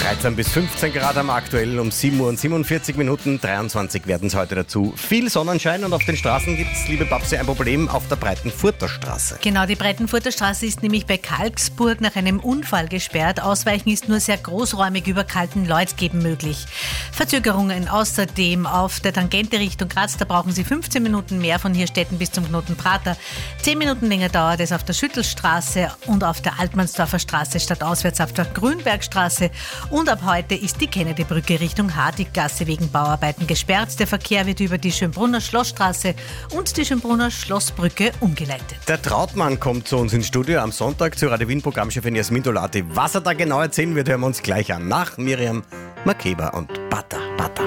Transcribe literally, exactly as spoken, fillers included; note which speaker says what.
Speaker 1: dreizehn bis fünfzehn Grad am aktuell um sieben Uhr und siebenundvierzig Minuten, dreiundzwanzig werden es heute dazu. Viel Sonnenschein und auf den Straßen gibt es, liebe Babsi, ein Problem auf der Breitenfurter Straße.
Speaker 2: Genau, die Breitenfurter Straße ist nämlich bei Kalksburg nach einem Unfall gesperrt. Ausweichen ist nur sehr großräumig über Kaltenleutgeben möglich. Verzögerungen außerdem auf der Tangente Richtung Graz, da brauchen Sie fünfzehn Minuten mehr von Hirstetten bis zum Knoten Prater. zehn Minuten länger dauert es auf der Schüttelstraße und auf der Altmannsdorfer Straße statt auswärts auf der Grünbergstraße. Und ab heute ist die Kennedy-Brücke Richtung Hartiggasse wegen Bauarbeiten gesperrt. Der Verkehr wird über die Schönbrunner Schlossstraße und die Schönbrunner Schlossbrücke umgeleitet.
Speaker 1: Der Trautmann kommt zu uns ins Studio am Sonntag zu Radio Wien-Programmchefin Jasmin Dolati. Was er da genau erzählen wird, hören wir uns gleich an. Nach Miriam Makeba und Bata Bata.